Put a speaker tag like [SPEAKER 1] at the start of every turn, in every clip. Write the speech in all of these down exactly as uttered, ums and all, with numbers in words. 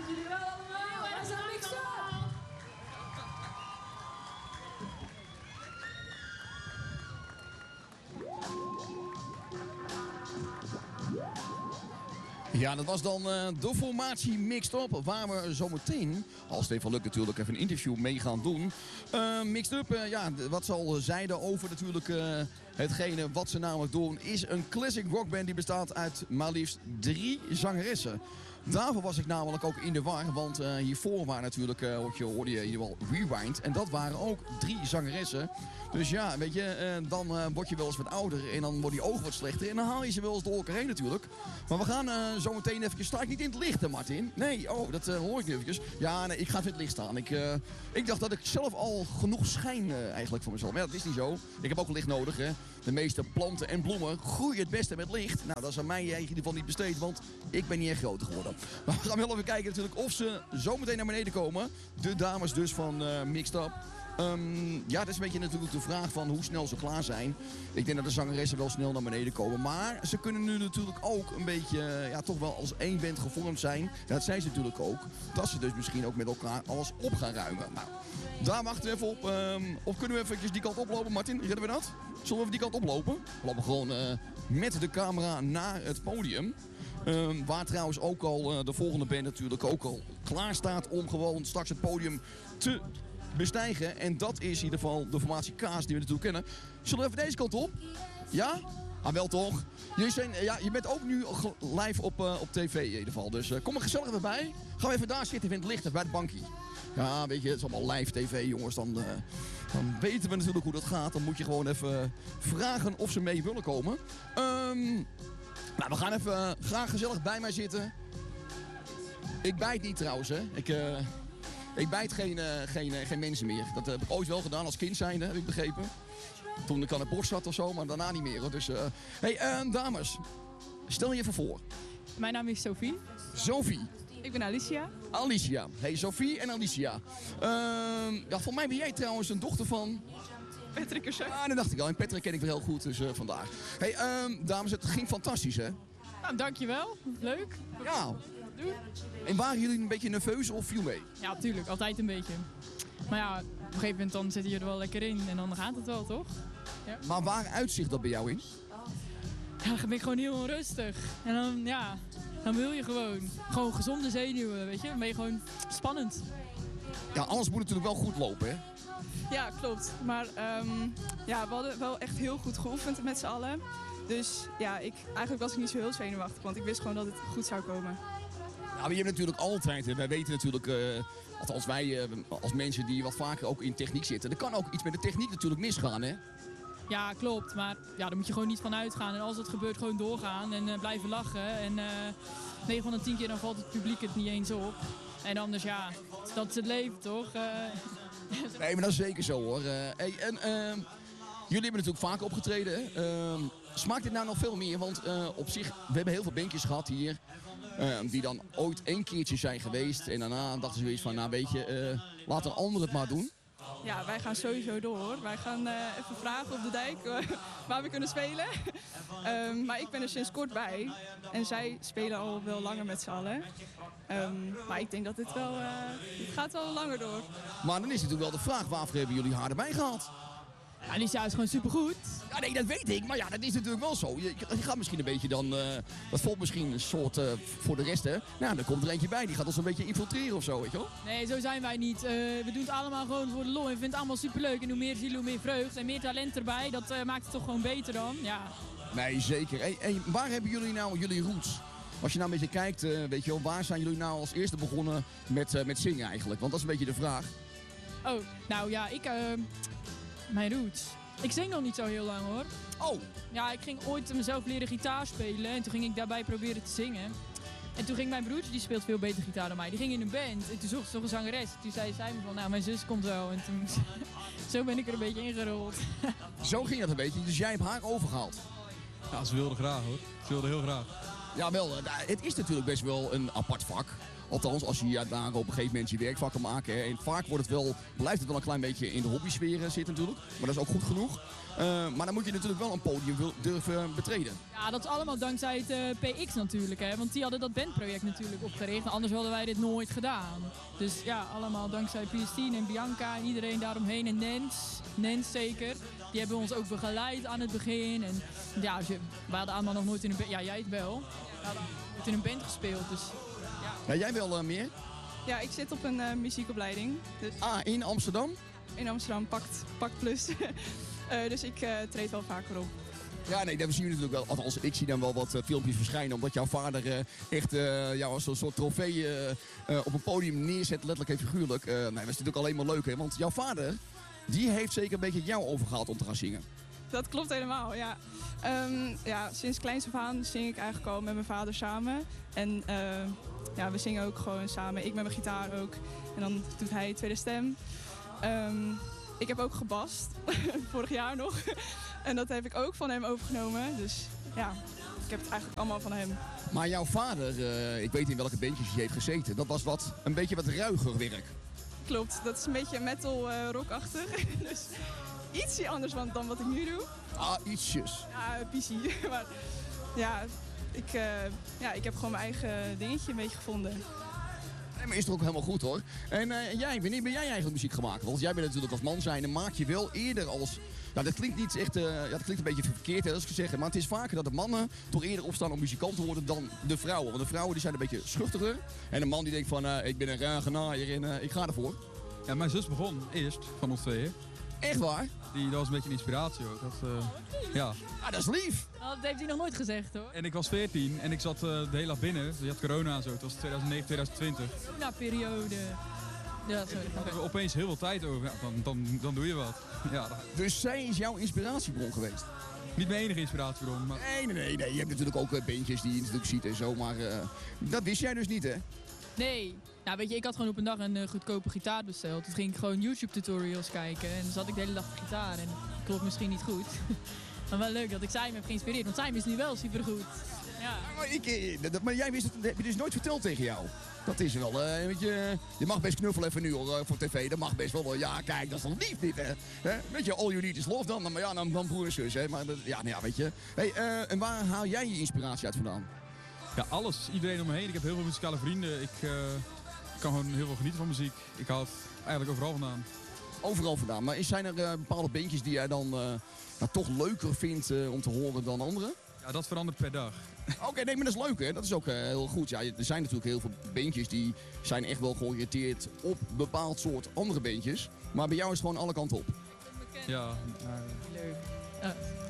[SPEAKER 1] Dank jullie wel allemaal. Wij zijn Mixed Up.
[SPEAKER 2] Ja, dat was dan uh, de formatie Mixed Up, waar we zometeen, als het even lukt natuurlijk, even een interview mee gaan doen. Uh, Mixed Up, uh, ja, wat ze al zeiden over natuurlijk uh, hetgene wat ze namelijk doen, is een classic rockband die bestaat uit maar liefst drie zangeressen. Daarvoor was ik namelijk ook in de war, want uh, hiervoor waren natuurlijk, uh, hoorde je in ieder geval Rewind. En dat waren ook drie zangeressen. Dus ja, weet je, uh, dan uh, word je wel eens wat ouder en dan worden je ogen wat slechter. En dan haal je ze wel eens door elkaar heen natuurlijk. Maar we gaan uh, zo meteen even, sta ik niet in het licht hè Martin? Nee, oh, dat uh, hoor ik nu eventjes. Ja, nee, ik ga even in het licht staan. Ik, uh, ik dacht dat ik zelf al genoeg schijn uh, eigenlijk voor mezelf. Maar ja, dat is niet zo. Ik heb ook licht nodig hè. De meeste planten en bloemen groeien het beste met licht. Nou, dat is aan mij in ieder geval niet besteed, want ik ben niet echt groter geworden. Maar we gaan wel even kijken natuurlijk of ze zo meteen naar beneden komen. De dames dus van uh, Mixed Up. Um, ja, dat is een beetje natuurlijk de vraag van hoe snel ze klaar zijn. Ik denk dat de zangeressen wel snel naar beneden komen. Maar ze kunnen nu natuurlijk ook een beetje, ja, toch wel als één band gevormd zijn. Ja, dat zijn ze natuurlijk ook. Dat ze dus misschien ook met elkaar alles op gaan ruimen. Nou, daar wachten we even op. Um, of kunnen we even die kant oplopen, Martin? Redden we dat? Zullen we even die kant oplopen? We lopen gewoon uh, met de camera naar het podium. Um, waar trouwens ook al uh, de volgende band natuurlijk ook al klaar staat om gewoon straks het podium te bestijgen. En dat is in ieder geval de formatie Kaas die we natuurlijk kennen. Zullen we even deze kant op? Ja? Ah, wel toch? Jullie zijn, ja, je bent ook nu live op, uh, op tv in ieder geval. Dus uh, kom er gezellig erbij. Gaan we even daar zitten in het licht, bij het bankje. Ja, weet je, het is allemaal live tv jongens. Dan, uh, dan weten we natuurlijk hoe dat gaat. Dan moet je gewoon even vragen of ze mee willen komen. Um, nou, we gaan even uh, graag gezellig bij mij zitten. Ik bijt niet trouwens, hè. Ik... Uh, Ik bijt geen, uh, geen, uh, geen mensen meer. Dat heb ik ooit wel gedaan als kind zijnde, heb ik begrepen. Toen ik aan de borst zat of zo, maar daarna niet meer. Hoor. Dus, uh... hey, uh, dames, stel je even voor.
[SPEAKER 3] Mijn naam is Sophie.
[SPEAKER 2] Sophie.
[SPEAKER 3] Ik ben Alicia.
[SPEAKER 2] Alicia. Hey, Sophie en Alicia. Uh, ja, volgens mij ben jij trouwens een dochter van...
[SPEAKER 3] Patrick Ursen.
[SPEAKER 2] Ah, dat dacht ik al. En Patrick ken ik wel heel goed, dus uh, vandaar. Hey, uh, dames, het ging fantastisch, hè?
[SPEAKER 3] Nou, dankjewel. Leuk.
[SPEAKER 2] Ja.
[SPEAKER 3] Doen.
[SPEAKER 2] En waren jullie een beetje nerveus of viel mee?
[SPEAKER 3] Ja, tuurlijk. Altijd een beetje. Maar ja, op een gegeven moment dan zit je er wel lekker in en dan gaat het wel, toch? Ja.
[SPEAKER 2] Maar waar uitzicht dat bij jou in?
[SPEAKER 3] Ja, dan ben ik gewoon heel onrustig. En dan, ja, dan wil je gewoon. Gewoon gezonde zenuwen, weet je. Dan ben je gewoon spannend.
[SPEAKER 2] Ja, alles moet natuurlijk wel goed lopen, hè?
[SPEAKER 4] Ja, klopt. Maar um, ja, we hadden wel echt heel goed geoefend met z'n allen. Dus ja, ik, eigenlijk was ik niet zo heel zenuwachtig, want ik wist gewoon dat het goed zou komen.
[SPEAKER 2] Ja, maar je hebt natuurlijk altijd, wij weten natuurlijk, uh, althans wij uh, als mensen die wat vaker ook in techniek zitten, er kan ook iets met de techniek natuurlijk misgaan, hè?
[SPEAKER 3] Ja, klopt. Maar ja, daar moet je gewoon niet van uitgaan. En als het gebeurt, gewoon doorgaan en uh, blijven lachen. En uh, negen van de tien keer dan valt het publiek het niet eens op. En anders, ja, dat is het leven, toch? Uh...
[SPEAKER 2] Nee, maar dat is zeker zo, hoor. Uh, hey, en, uh, jullie hebben natuurlijk vaak opgetreden, hè? Uh, smaakt dit nou nog veel meer? Want uh, op zich, we hebben heel veel bandjes gehad hier. Uh, die dan ooit één keertje zijn geweest. En daarna dachten ze weer van, nou weet je, uh, laat een ander het maar doen.
[SPEAKER 4] Ja, wij gaan sowieso door. Wij gaan uh, even vragen op de dijk uh, waar we kunnen spelen. um, maar ik ben er sinds kort bij. En zij spelen al wel langer met z'n allen. Um, maar ik denk dat dit wel, uh, dit gaat wel langer door.
[SPEAKER 2] Maar dan is natuurlijk wel de vraag, waarvoor hebben jullie haar erbij gehad?
[SPEAKER 3] Ja, Alicia is gewoon supergoed.
[SPEAKER 2] Ja, nee, dat weet ik. Maar ja, dat is natuurlijk wel zo. Je, je gaat misschien een beetje dan... Uh, dat volgt misschien een soort uh, voor de rest, hè. Nou, dan komt er eentje bij. Die gaat ons een beetje infiltreren of zo, weet je wel.
[SPEAKER 3] Nee, zo zijn wij niet. Uh, we doen het allemaal gewoon voor de lol. En we vinden het allemaal superleuk. En hoe meer ziel, hoe meer vreugd. En meer talent erbij. Dat uh, maakt het toch gewoon beter dan. Ja.
[SPEAKER 2] Nee, zeker. Hey, hey, waar hebben jullie nou jullie roots? Als je nou een beetje kijkt, uh, weet je wel, waar zijn jullie nou als eerste begonnen met, uh, met zingen eigenlijk? Want dat is een beetje de vraag.
[SPEAKER 3] Oh, nou ja, ik... Uh, mijn roots... Ik zing nog niet zo heel lang, hoor.
[SPEAKER 2] Oh!
[SPEAKER 3] Ja, ik ging ooit mezelf leren gitaar spelen en toen ging ik daarbij proberen te zingen. En toen ging mijn broertje, die speelt veel beter gitaar dan mij, die ging in een band en toen zocht ze toch een zangeres. Toen zei zij me van, nou, mijn zus komt wel. En toen, zo ben ik er een beetje ingerold.
[SPEAKER 2] Zo ging dat een beetje, dus jij hebt haar overgehaald?
[SPEAKER 5] Ja, ze wilde graag, hoor. Ze wilde heel graag.
[SPEAKER 2] Ja, wel. eh, Het is natuurlijk best wel een apart vak. Althans, als je ja, daar op een gegeven moment je werkvak kan maken. Hè. En vaak wordt het wel, blijft het wel een klein beetje in de hobbysfeer eh, zitten natuurlijk. Maar dat is ook goed genoeg. Uh, maar dan moet je natuurlijk wel een podium wil, durven betreden.
[SPEAKER 3] Ja, dat is allemaal dankzij het uh, P X natuurlijk, hè. Want die hadden dat bandproject natuurlijk opgericht. Anders hadden wij dit nooit gedaan. Dus ja, allemaal dankzij Piestine en Bianca en iedereen daaromheen. En Nens, Nens zeker. Die hebben ons ook begeleid aan het begin. En ja, je, we hadden allemaal nog nooit in een band... Ja, jij het wel. We hadden nooit in een band gespeeld, dus...
[SPEAKER 2] Ja, jij wel uh, meer?
[SPEAKER 4] Ja, ik zit op een uh, muziekopleiding. Dus
[SPEAKER 2] Ah, in Amsterdam?
[SPEAKER 4] in Amsterdam, Pact, Pact Plus. uh, dus ik uh, treed wel vaker op.
[SPEAKER 2] Ja, nee, dat zien we natuurlijk wel. Althans, ik zie dan wel wat uh, filmpjes verschijnen. Omdat jouw vader uh, echt uh, jou als een soort trofee uh, uh, op een podium neerzet. Letterlijk en figuurlijk. Uh, nee, dat is natuurlijk alleen maar leuk, hè. Want jouw vader, die heeft zeker een beetje jou overgehaald om te gaan zingen.
[SPEAKER 4] Dat klopt helemaal, ja. Um, ja, sinds kleins af aan zing ik eigenlijk al met mijn vader samen. En uh, ja, we zingen ook gewoon samen. Ik met mijn gitaar ook. En dan doet hij de tweede stem. Um, ik heb ook gebast, vorig jaar nog. En dat heb ik ook van hem overgenomen. Dus ja, ik heb het eigenlijk allemaal van hem.
[SPEAKER 2] Maar jouw vader, uh, ik weet in welke bandjes hij heeft gezeten. Dat was wat, een beetje wat ruiger werk.
[SPEAKER 4] Klopt, dat is een beetje metal uh, rockachtig. Dus ietsje anders dan, dan wat ik nu doe.
[SPEAKER 2] Ah, ietsjes.
[SPEAKER 4] Ja, pissie. Maar ja ik, uh, ja, ik heb gewoon mijn eigen dingetje een beetje gevonden.
[SPEAKER 2] Nee, maar is toch ook helemaal goed hoor. En uh, jij, wanneer ben jij eigenlijk muziek gemaakt? Want jij bent natuurlijk als man zijn en maak je wel eerder als... Nou, dat klinkt niet echt, uh, ja, dat klinkt een beetje verkeerd hè, als ik het zeg. Maar het is vaker dat de mannen toch eerder opstaan om muzikant te worden dan de vrouwen. Want de vrouwen die zijn een beetje schuchtiger. En een man die denkt van, uh, ik ben een rage naaier en uh, ik ga ervoor.
[SPEAKER 5] Ja, mijn zus begon eerst van ons tweeën.
[SPEAKER 2] Echt waar?
[SPEAKER 5] Die, dat was een beetje een inspiratie ook. Dat, uh, ja.
[SPEAKER 2] Ah, dat is lief.
[SPEAKER 3] Nou, dat heeft hij nog nooit gezegd hoor.
[SPEAKER 5] En ik was veertien en ik zat uh, de hele dag binnen. Je had corona en zo. Het was tweeduizend negen, tweeduizend twintig.
[SPEAKER 3] Corona-periode. Ja, sorry.
[SPEAKER 5] Dan hebben we opeens heel veel tijd over. Ja, dan, dan, dan doe je wat. Ja, dan...
[SPEAKER 2] Dus zij is jouw inspiratiebron geweest?
[SPEAKER 5] Niet mijn enige inspiratiebron. Maar...
[SPEAKER 2] Nee, nee, nee, nee. Je hebt natuurlijk ook uh, bandjes die je natuurlijk ziet en zo. Maar uh, dat wist jij dus niet hè?
[SPEAKER 3] Nee. Nou weet je, ik had gewoon op een dag een uh, goedkope gitaar besteld. Toen ging ik gewoon YouTube tutorials kijken. En dan zat ik de hele dag op gitaar. En dat klopt misschien niet goed. Maar wel leuk dat ik Simon heb geïnspireerd. Want Simon is nu wel supergoed. Ja.
[SPEAKER 2] Maar, ik, dat, maar jij wist het, dat heb je dus nooit verteld tegen jou? Dat is wel, uh, weet je, je mag best knuffelen even nu hoor, voor tv. Dat mag best wel. Ja, kijk, dat is toch lief dit, hè? hè? Weet je, all you need is love dan. Maar ja, dan, dan broer en zus, hè? Maar dat, ja, nou ja, weet je. Hey, uh, en waar haal jij je inspiratie uit vandaan?
[SPEAKER 5] Ja, alles. Iedereen om me heen. Ik heb heel veel muzikale vrienden. Ik uh, kan gewoon heel veel genieten van muziek. Ik haal het eigenlijk overal vandaan.
[SPEAKER 2] Overal vandaan. Maar zijn er uh, bepaalde bandjes die jij dan uh, nou, toch leuker vindt uh, om te horen dan anderen?
[SPEAKER 5] Ja, dat verandert per dag.
[SPEAKER 2] Oké, okay, nee, maar dat is leuk hè. Dat is ook uh, heel goed. Ja, er zijn natuurlijk heel veel bandjes die zijn echt wel georiënteerd op bepaald soort andere bandjes. Maar bij jou is het gewoon alle kanten op.
[SPEAKER 5] Ja. Uh...
[SPEAKER 3] Leuk. Uh.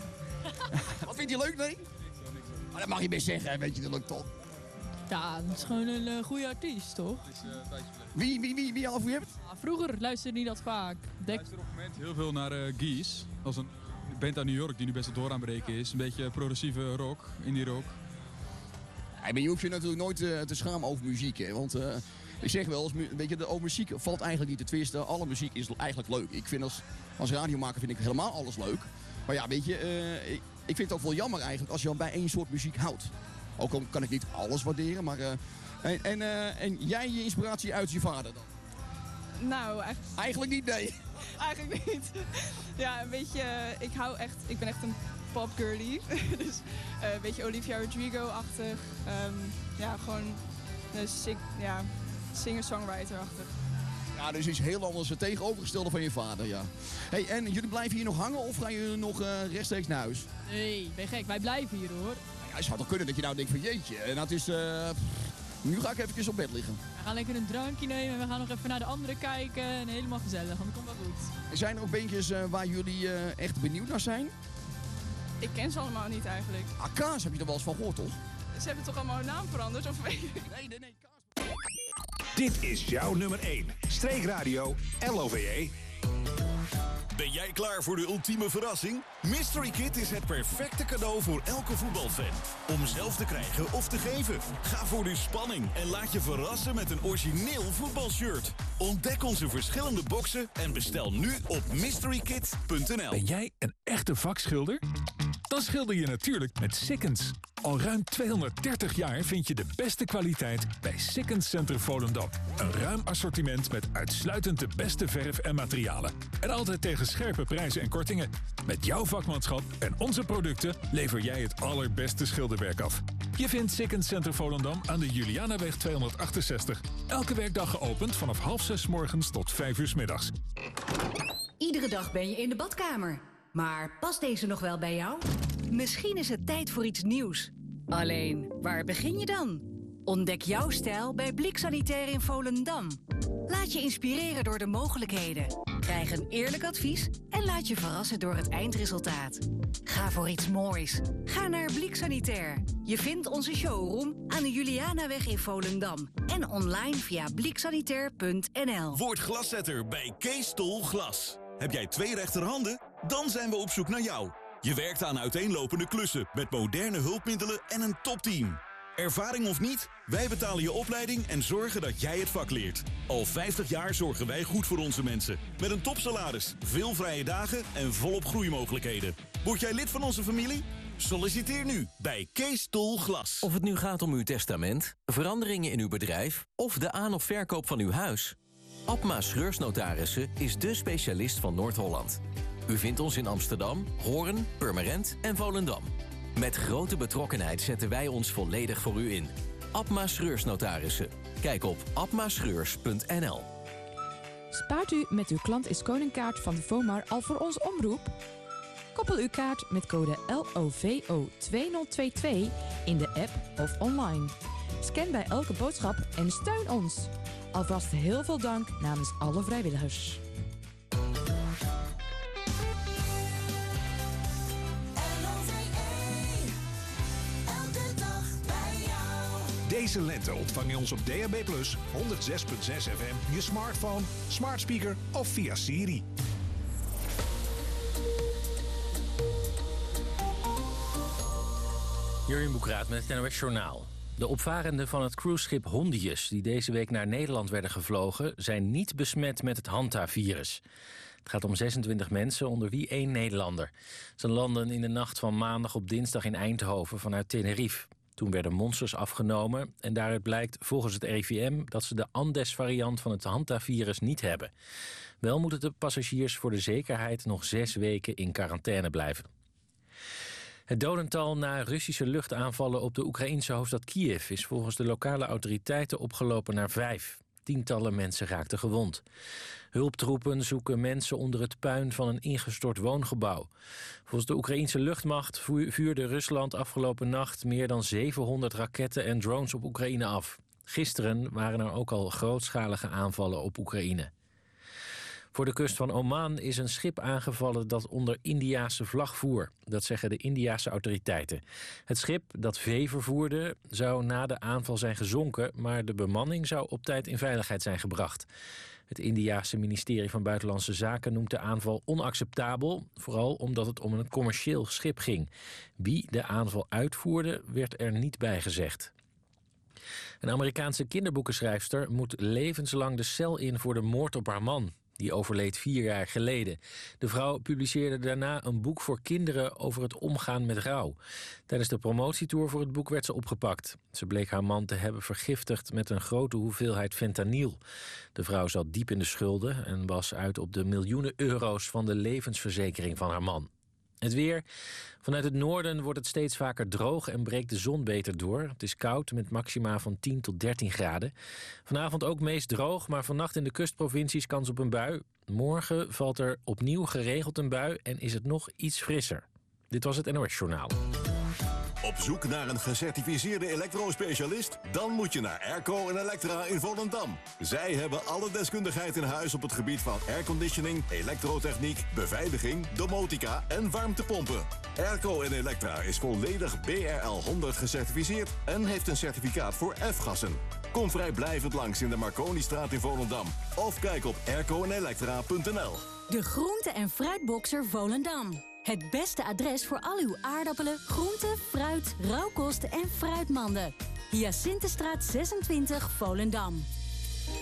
[SPEAKER 2] Wat vind je leuk, nee? Maar dat mag je best zeggen, weet je, dat lukt toch?
[SPEAKER 3] Ja, dat is gewoon een uh, goede artiest, toch?
[SPEAKER 5] Het is, uh,
[SPEAKER 2] wie, wie, wie, wie al voor je hebt?
[SPEAKER 3] Ja, vroeger luisterde hij dat vaak.
[SPEAKER 5] Ik luister op het moment heel veel naar uh, Geese. Dat is een band uit New York die nu best wel door aan breken is. Een beetje progressieve rock, indie rock.
[SPEAKER 2] Ja, maar je hoeft je natuurlijk nooit uh, te schamen over muziek, hè. Want uh, ik zeg wel, als, weet je, de, over muziek valt eigenlijk niet te twisten. Alle muziek is eigenlijk leuk. Ik vind als, als radiomaker vind ik helemaal alles leuk. Maar ja, weet je, uh, ik, ik vind het ook wel jammer eigenlijk als je al bij één soort muziek houdt. Ook al kan ik niet alles waarderen, maar... Uh, en, en, uh, en jij je inspiratie uit je vader dan?
[SPEAKER 4] Nou, eigenlijk...
[SPEAKER 2] Eigenlijk niet, nee.
[SPEAKER 4] Eigenlijk niet. Ja, een beetje... Ik hou echt... Ik ben echt een popgirlie. Dus uh, een beetje Olivia Rodrigo-achtig. Um, ja, gewoon een sing, ja, singer-songwriter-achtig.
[SPEAKER 2] Ja, dus iets heel anders het tegenovergestelde van je vader, ja. Hey, en jullie blijven hier nog hangen of gaan jullie nog uh, rechtstreeks naar huis?
[SPEAKER 3] Nee, ben je gek. Wij blijven hier hoor.
[SPEAKER 2] Ja, het zou toch kunnen dat je nou denkt van jeetje. En dat is... Uh, nu ga ik eventjes op bed liggen.
[SPEAKER 3] We gaan lekker een drankje nemen. We gaan nog even naar de anderen kijken. En helemaal gezellig, want dat komt wel goed.
[SPEAKER 2] Zijn er ook bandjes uh, waar jullie uh, echt benieuwd naar zijn?
[SPEAKER 4] Ik ken ze allemaal niet eigenlijk.
[SPEAKER 2] Ah, Kaas heb je er wel eens van gehoord, toch?
[SPEAKER 4] Ze hebben toch allemaal hun naam veranderd? Of...
[SPEAKER 2] Nee, nee, nee, Kaas.
[SPEAKER 6] Dit is jouw nummer één. Streekradio L O V E.
[SPEAKER 7] Ben jij klaar voor de ultieme verrassing? Mystery Kit is het perfecte cadeau voor elke voetbalfan. Om zelf te krijgen of te geven. Ga voor de spanning en laat je verrassen met een origineel voetbalshirt. Ontdek onze verschillende boxen en bestel nu op mystery kit punt n l.
[SPEAKER 6] Ben jij een echte vakschilder? Dan schilder je natuurlijk met Sikkens. Al ruim tweehonderddertig jaar vind je de beste kwaliteit bij Sikkens Center Volendam. Een ruim assortiment met uitsluitend de beste verf en materialen. En altijd tegen scherpe prijzen en kortingen. Met jouw vakmanschap en onze producten lever jij het allerbeste schilderwerk af. Je vindt Sikkens Center Volendam aan de Julianaweg tweehonderdachtenzestig. Elke werkdag geopend vanaf half zes 's morgens tot vijf uur 's middags.
[SPEAKER 8] Iedere dag ben je in de badkamer. Maar past deze nog wel bij jou? Misschien is het tijd voor iets nieuws. Alleen, waar begin je dan? Ontdek jouw stijl bij Blik Sanitair in Volendam. Laat je inspireren door de mogelijkheden. Krijg een eerlijk advies en laat je verrassen door het eindresultaat. Ga voor iets moois. Ga naar Blik Sanitair. Je vindt onze showroom aan de Julianaweg in Volendam. En online via bliksanitair punt n l.
[SPEAKER 7] Word glaszetter bij Kees Tol Glas. Heb jij twee rechterhanden? Dan zijn we op zoek naar jou. Je werkt aan uiteenlopende klussen met moderne hulpmiddelen en een topteam. Ervaring of niet, wij betalen je opleiding en zorgen dat jij het vak leert. Al vijftig jaar zorgen wij goed voor onze mensen. Met een topsalaris, veel vrije dagen en volop groeimogelijkheden. Word jij lid van onze familie? Solliciteer nu bij Kees Tol Glas.
[SPEAKER 9] Of het nu gaat om uw testament, veranderingen in uw bedrijf of de aan- of verkoop van uw huis. Abma Schreursnotarissen is dé specialist van Noord-Holland. U vindt ons in Amsterdam, Hoorn, Purmerend en Volendam. Met grote betrokkenheid zetten wij ons volledig voor u in. Abma Schreursnotarissen. Kijk op abmaschreurs punt n l.
[SPEAKER 1] Spaart u met uw klant is koningkaart van de Vomar al voor ons omroep? Koppel uw kaart met code L O V O twee nul twee twee in de app of online. Scan bij elke boodschap en steun ons. Alvast heel veel dank namens alle vrijwilligers.
[SPEAKER 6] Deze lente ontvang je ons op D A B plus, honderdzes komma zes F M, je smartphone, smart speaker of via Siri.
[SPEAKER 10] Jurjen Boekraat met het N O S Journaal. De opvarenden van het cruiseschip Hondius, die deze week naar Nederland werden gevlogen, zijn niet besmet met het Hanta-virus. Het gaat om zesentwintig mensen, onder wie één Nederlander. Ze landen in de nacht van maandag op dinsdag in Eindhoven vanuit Tenerife. Toen werden monsters afgenomen en daaruit blijkt volgens het R I V M dat ze de Andes-variant van het Hanta-virus niet hebben. Wel moeten de passagiers voor de zekerheid nog zes weken in quarantaine blijven. Het dodental na Russische luchtaanvallen op de Oekraïense hoofdstad Kiev is volgens de lokale autoriteiten opgelopen naar vijf. Tientallen mensen raakten gewond. Hulptroepen zoeken mensen onder het puin van een ingestort woongebouw. Volgens de Oekraïense luchtmacht vuurde Rusland afgelopen nacht meer dan zevenhonderd raketten en drones op Oekraïne af. Gisteren waren er ook al grootschalige aanvallen op Oekraïne. Voor de kust van Oman is een schip aangevallen dat onder Indiase vlag voer. Dat zeggen de Indiase autoriteiten. Het schip dat vee vervoerde zou na de aanval zijn gezonken, maar de bemanning zou op tijd in veiligheid zijn gebracht. Het Indiase ministerie van Buitenlandse Zaken noemt de aanval onacceptabel, vooral omdat het om een commercieel schip ging. Wie de aanval uitvoerde, werd er niet bij gezegd. Een Amerikaanse kinderboekenschrijfster moet levenslang de cel in voor de moord op haar man. Die overleed vier jaar geleden. De vrouw publiceerde daarna een boek voor kinderen over het omgaan met rouw. Tijdens de promotietour voor het boek werd ze opgepakt. Ze bleek haar man te hebben vergiftigd met een grote hoeveelheid fentanyl. De vrouw zat diep in de schulden en was uit op de miljoenen euro's van de levensverzekering van haar man. Het weer. Vanuit het noorden wordt het steeds vaker droog en breekt de zon beter door. Het is koud met maxima van tien tot dertien graden. Vanavond ook meest droog, maar vannacht in de kustprovincies kans op een bui. Morgen valt er opnieuw geregeld een bui en is het nog iets frisser. Dit was het N O S Journaal.
[SPEAKER 7] Op zoek naar een gecertificeerde elektrospecialist? Dan moet je naar Airco en Electra in Volendam. Zij hebben alle deskundigheid in huis op het gebied van airconditioning, elektrotechniek, beveiliging, domotica en warmtepompen. Airco en Electra is volledig B R L honderd gecertificeerd en heeft een certificaat voor F-gassen. Kom vrijblijvend langs in de Marconistraat in Volendam. Of kijk op airco en electra punt n l.
[SPEAKER 8] De groente- en fruitboxer Volendam. Het beste adres voor al uw aardappelen, groenten, fruit, rauwkost en fruitmanden. Hyacinthestraat zesentwintig, Volendam.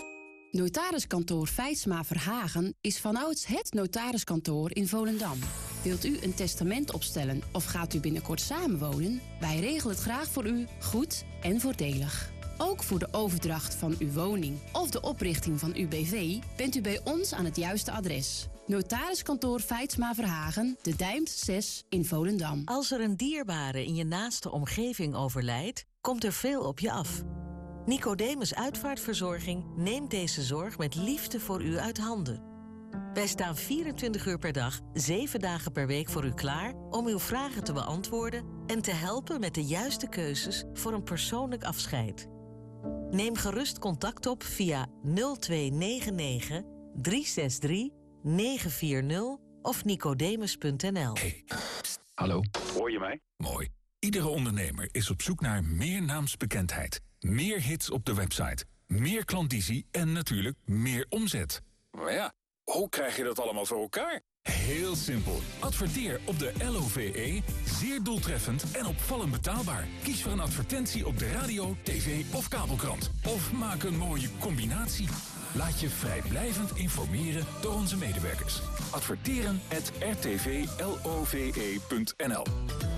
[SPEAKER 11] Notariskantoor Feitsma Verhagen is vanouds het notariskantoor in Volendam. Wilt u een testament opstellen of gaat u binnenkort samenwonen? Wij regelen het graag voor u, goed en voordelig. Ook voor de overdracht van uw woning of de oprichting van uw B V bent u bij ons aan het juiste adres. Notariskantoor Feitsma Verhagen, De Dijmt zes in Volendam.
[SPEAKER 12] Als er een dierbare in je naaste omgeving overlijdt, komt er veel op je af. Nicodemus Uitvaartverzorging neemt deze zorg met liefde voor u uit handen. Wij staan vierentwintig uur per dag, zeven dagen per week voor u klaar om uw vragen te beantwoorden en te helpen met de juiste keuzes voor een persoonlijk afscheid. Neem gerust contact op via nul twee negen negen, drie zes drie, negen vier nul of nicodemus punt n l.
[SPEAKER 6] Hey, pst, hallo.
[SPEAKER 13] Hoor je mij?
[SPEAKER 6] Mooi. Iedere ondernemer is op zoek naar meer naamsbekendheid, meer hits op de website, meer klandizie en natuurlijk meer omzet.
[SPEAKER 13] Maar ja, hoe krijg je dat allemaal voor elkaar?
[SPEAKER 6] Heel simpel. Adverteer op de L O V E, zeer doeltreffend en opvallend betaalbaar. Kies voor een advertentie op de radio, tv of kabelkrant. Of maak een mooie combinatie. Laat je vrijblijvend informeren door onze medewerkers. Adverteren at r t v love punt n l.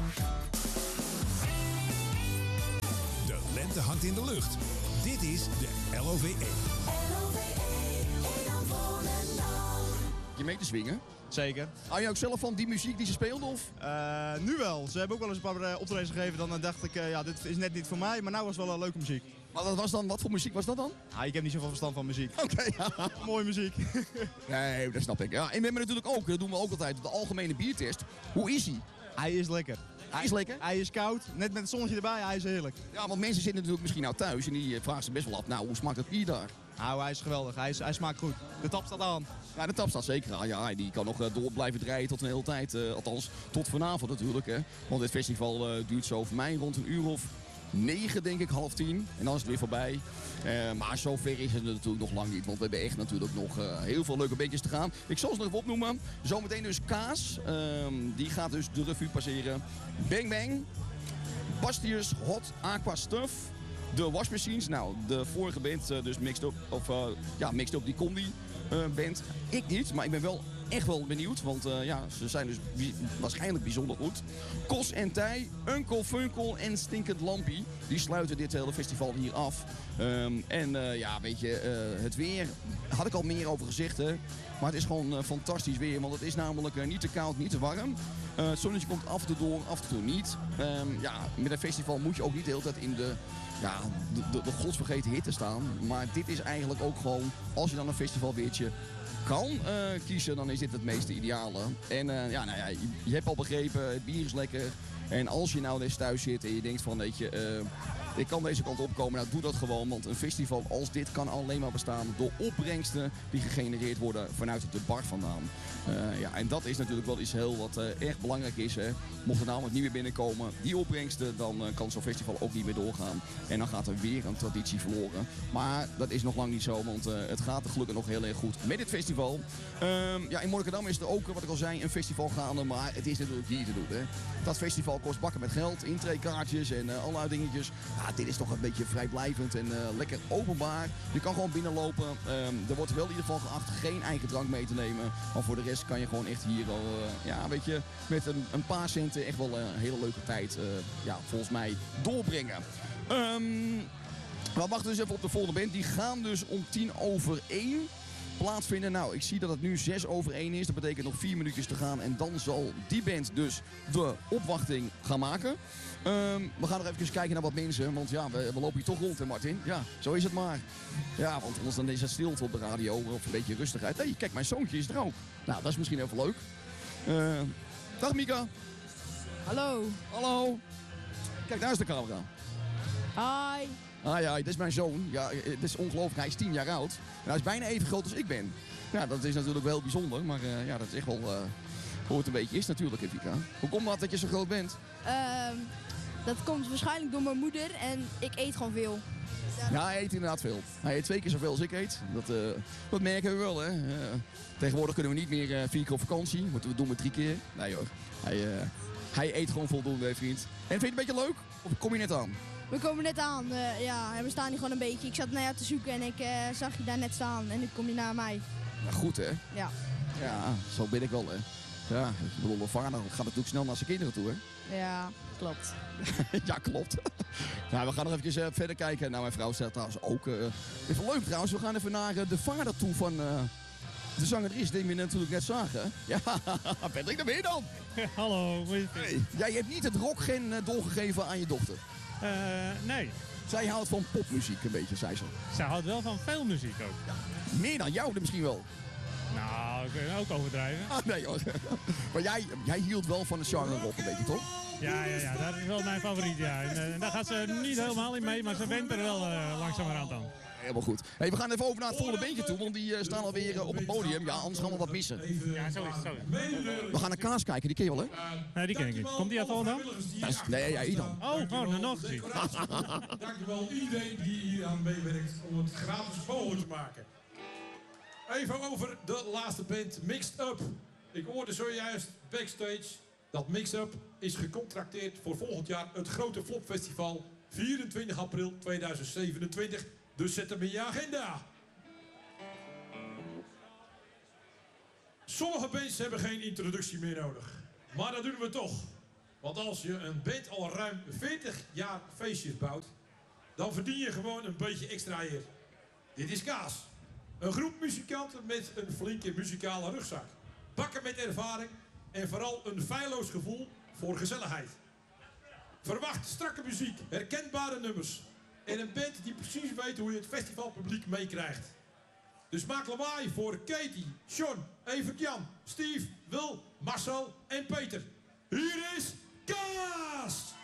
[SPEAKER 14] De lente hangt in de lucht. Dit is de L O V E.
[SPEAKER 2] Je mee te swingen?
[SPEAKER 15] Zeker.
[SPEAKER 2] Hou je ook zelf van die muziek die ze speelden? Of?
[SPEAKER 15] Uh, nu wel. Ze hebben ook wel eens een paar uh, optredens gegeven. Dan uh, dacht ik, uh, ja, dit is net niet voor mij. Maar nou was het wel uh, leuke muziek.
[SPEAKER 2] Maar dat was dan, wat voor muziek was dat dan?
[SPEAKER 15] Ah, ik heb niet zoveel verstand van muziek.
[SPEAKER 2] Oké, okay, ja.
[SPEAKER 15] Mooie muziek.
[SPEAKER 2] Nee, dat snap ik. Ja, en we hebben natuurlijk ook, dat doen we ook altijd, de algemene biertest. Hoe is hij?
[SPEAKER 15] Hij is lekker.
[SPEAKER 2] Hij is lekker?
[SPEAKER 15] Hij is koud. Net met het zonnetje erbij, hij is heerlijk.
[SPEAKER 2] Ja, want mensen zitten natuurlijk misschien nou thuis en die vragen zich best wel af, nou, hoe smaakt het bier daar?
[SPEAKER 15] Nou, hij is geweldig. Hij, is, hij smaakt goed. De tap staat aan.
[SPEAKER 2] Ja, de tap staat zeker aan. Ja, die kan nog uh, door blijven draaien tot een hele tijd. Uh, althans, tot vanavond natuurlijk. Hè. Want dit festival uh, duurt zo voor mij rond een uur of negen, denk ik, half tien. En dan is het weer voorbij. Uh, maar zover is het natuurlijk nog lang niet. Want we hebben echt natuurlijk nog uh, heel veel leuke bandjes te gaan. Ik zal ze nog even opnoemen. Zometeen dus Kaas. Uh, die gaat dus de revue passeren. Bang Bang. Bastius Hot Aqua Stuff. De Washmachines, nou, de vorige band, uh, dus Mixed Up, of uh, ja, Mixed Up, die kon die uh, band. Ik niet, maar ik ben wel echt wel benieuwd, want uh, ja, ze zijn dus bi- waarschijnlijk bijzonder goed. Kos en Tij, Uncle Funkel en Stinkend Lampie, die sluiten dit hele festival hier af. Um, en uh, ja, weet je, uh, het weer, had ik al meer over gezegd, hè. Maar het is gewoon uh, fantastisch weer, want het is namelijk uh, niet te koud, niet te warm. Uh, het zonnetje komt af en toe door, af en toe niet. Um, ja, met een festival moet je ook niet de hele tijd in de... Ja, de, de, de godsvergeten hitte staan. Maar dit is eigenlijk ook gewoon, als je dan een festivalweertje kan uh, kiezen, dan is dit het meeste ideale. En uh, ja, nou ja, je, je hebt al begrepen, het bier is lekker. En als je nou eens thuis zit en je denkt van, weet je, uh, ik kan deze kant opkomen, nou doe dat gewoon. Want een festival als dit kan alleen maar bestaan door opbrengsten die gegenereerd worden vanuit de bar vandaan. Uh, ja, en dat is natuurlijk wel iets heel wat uh, erg belangrijk is. Hè. Mocht er namelijk niet meer binnenkomen, die opbrengsten, dan uh, kan zo'n festival ook niet meer doorgaan. En dan gaat er weer een traditie verloren. Maar dat is nog lang niet zo, want uh, het gaat er gelukkig nog heel erg goed met dit festival. Um, ja, in Monnikendam is er ook, wat ik al zei, een festival gaande. Maar het is natuurlijk hier te doen. Hè. Dat festival kost bakken met geld, intreekaartjes en uh, allerlei dingetjes. Ja, dit is toch een beetje vrijblijvend en uh, lekker openbaar. Je kan gewoon binnenlopen. Um, er wordt wel in ieder geval geacht geen eigen drank mee te nemen. Maar voor de rest kan je gewoon echt hier wel, uh, ja, weet je, met een, een paar centen echt wel uh, een hele leuke tijd, uh, ja, volgens mij doorbrengen. Um, we wachten dus even op de volgende band. Die gaan dus om tien over één plaatsvinden. Nou, ik zie dat het nu zes over één is. Dat betekent nog vier minuutjes te gaan. En dan zal die band dus de opwachting gaan maken. Um, we gaan nog even kijken naar wat mensen. Want ja, we, we lopen hier toch rond, hè Martin? Ja, zo is het maar. Ja, want anders dan is het stilte op de radio. Of een beetje rustigheid. Hé, hey, kijk, mijn zoontje is er ook. Nou, dat is misschien even leuk. Uh, dag Mika.
[SPEAKER 16] Hallo.
[SPEAKER 2] Hallo. Kijk, daar is de camera.
[SPEAKER 16] Hi.
[SPEAKER 2] Ah ja, dit is mijn zoon. Ja, het is ongelooflijk. Hij is tien jaar oud. En hij is bijna even groot als ik ben. Ja, dat is natuurlijk wel bijzonder. Maar uh, ja, dat is echt wel uh, hoe het een beetje is natuurlijk, Evika. Hoe komt dat dat je zo groot bent?
[SPEAKER 16] Uh, dat komt waarschijnlijk door mijn moeder en ik eet gewoon veel.
[SPEAKER 2] Ja, hij eet inderdaad veel. Hij eet twee keer zoveel als ik eet. Dat, uh, dat merken we wel, hè. Uh, tegenwoordig kunnen we niet meer uh, vier keer op vakantie. Moeten we doen met drie keer. Nee hoor. Hij, uh, hij eet gewoon voldoende, vriend. En vind je het een beetje leuk? Of kom je net aan?
[SPEAKER 16] We komen net aan, uh, ja, en we staan hier gewoon een beetje. Ik zat naar jou te zoeken en ik uh, zag je daar net staan en nu kom je naar mij.
[SPEAKER 2] Nou, goed hè?
[SPEAKER 16] Ja.
[SPEAKER 2] Ja, zo ben ik wel hè. Ja, ik bedoel, een vader gaat natuurlijk snel naar zijn kinderen toe, hè?
[SPEAKER 16] Ja, klopt.
[SPEAKER 2] Ja, klopt. Nou, we gaan nog even uh, verder kijken. Nou, mijn vrouw staat trouwens ook... Uh, even leuk trouwens, we gaan even naar uh, de vader toe van uh, de zangeres die we natuurlijk net zagen. Ja, Patrick, daar ben je dan.
[SPEAKER 17] Hallo.
[SPEAKER 2] Hey, jij hebt niet het rockgen uh, doorgegeven aan je dochter?
[SPEAKER 17] Uh, nee.
[SPEAKER 2] Zij houdt van popmuziek een beetje, zei ze.
[SPEAKER 17] Zij houdt wel van veel muziek ook.
[SPEAKER 2] Ja. Meer dan jou misschien wel.
[SPEAKER 17] Nou, ik kan ook overdrijven.
[SPEAKER 2] Ah, nee hoor. Maar jij, jij hield wel van de genre rock een beetje, toch?
[SPEAKER 17] Ja, ja, ja, dat is wel mijn favoriet, ja. En, uh, daar gaat ze niet helemaal in mee, maar ze went er wel uh, langzamerhand aan.
[SPEAKER 2] Helemaal goed. Hey, we gaan even over naar het volgende beentje toe, want die uh, staan alweer uh, op het podium. Ja, anders gaan we wat missen.
[SPEAKER 17] Ja, zo is het, zo is het.
[SPEAKER 2] We gaan naar Kaas kijken, die ken je wel, hè?
[SPEAKER 17] Nee, die ken ik niet. Komt die uit Volendam?
[SPEAKER 2] Nee, ja, Idan.
[SPEAKER 17] Oh, oh, nog gezien.
[SPEAKER 18] Dankjewel iedereen die hier aan meewerkt om het gratis mogelijk te maken. Even over de laatste band, Mixed Up. Ik hoorde zojuist backstage dat Mixed Up is gecontracteerd voor volgend jaar het grote Flopfestival. vierentwintig april tweeduizend zevenentwintig. Dus zet hem in je agenda. Sommige bands hebben geen introductie meer nodig. Maar dat doen we toch. Want als je een band al ruim veertig jaar feestjes bouwt, dan verdien je gewoon een beetje extra eer. Dit is Kaas. Een groep muzikanten met een flinke muzikale rugzak. Bakken met ervaring en vooral een feilloos gevoel voor gezelligheid. Verwacht strakke muziek, herkenbare nummers en een band die precies weet hoe je het festivalpubliek meekrijgt. Dus maak lawaai voor Katie, Sean, Evert-Jan, Steve, Wil, Marcel en Peter. Hier is Kaas!